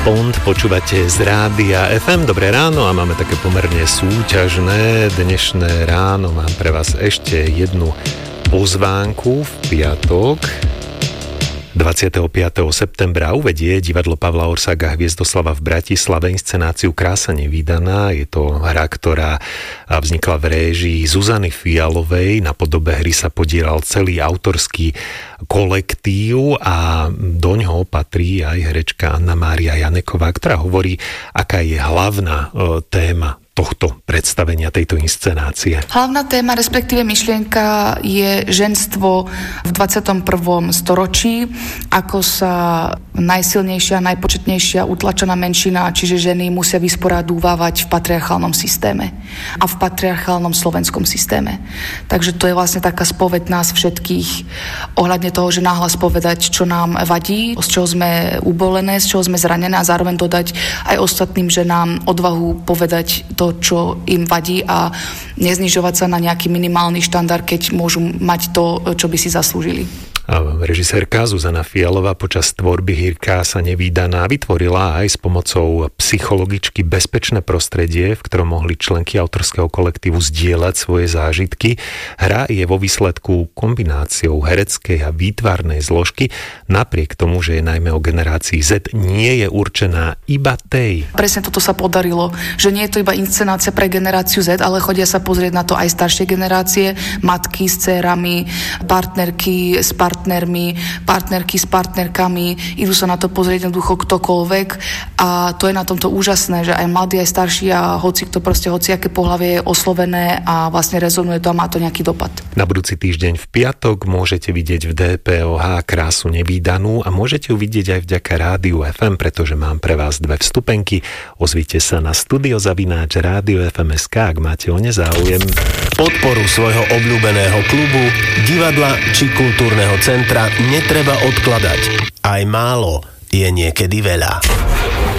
Bond, počúvate z Rádia FM. Dobré ráno a máme také pomerne súťažné dnešné ráno. Mám pre vás ešte jednu pozvánku v piatok. 25. septembra uvedie divadlo Pavla Orsága Hviezdoslava v Bratislave inscenáciu Krása nevídaná. Je to hra, ktorá vznikla v réžii Zuzany Fialovej. Na podobe hry sa podieral celý autorský kolektív a doňho patrí aj herečka Anna Mária Janeková, ktorá hovorí, aká je hlavná téma tohto predstavenia, tejto inscenácie. Hlavná téma, respektíve myšlienka je ženstvo v 21. storočí, ako sa najsilnejšia, najpočetnejšia utlačená menšina, čiže ženy musia vysporadúvávať v patriarchálnom systéme a v patriarchálnom slovenskom systéme. Takže to je vlastne taká spoveď nás všetkých ohľadne toho, že nahlas povedať, čo nám vadí, z čoho sme ubolené, z čoho sme zranené a zároveň dodať aj ostatným ženám odvahu povedať to, čo im vadí a neznižovať sa na nejaký minimálny štandard, keď môžu mať to, čo by si zaslúžili. Režisérka Zuzana Fialová počas tvorby Krása nevídaná vytvorila aj s pomocou psychologičky bezpečné prostredie, v ktorom mohli členky autorského kolektívu zdieľať svoje zážitky. Hra je vo výsledku kombináciou hereckej a výtvarnej zložky. Napriek tomu, že je najmä o generácii Z, nie je určená iba tej. Presne toto sa podarilo, že nie je to iba inscenácia pre generáciu Z, ale chodia sa pozrieť na to aj staršie generácie, matky s dcérami, partnerky s partnerky s partnerkami, idú sa na to pozrieť jednoducho ktokoľvek a to je na tomto úžasné, že aj mladí, aj starší a hociaké pohlavie je oslovené a vlastne rezonuje to a má to nejaký dopad. Na budúci týždeň v piatok môžete vidieť v DPOH Krásu nevídanú a môžete ju vidieť aj vďaka Rádiu FM, pretože mám pre vás 2 vstupenky. Ozvite sa na studio@radiofm.sk, ak máte o ne záujem. Podporu svojho obľúbeného klubu, divadla či kultúrneho centra netreba odkladať. Aj málo je niekedy veľa.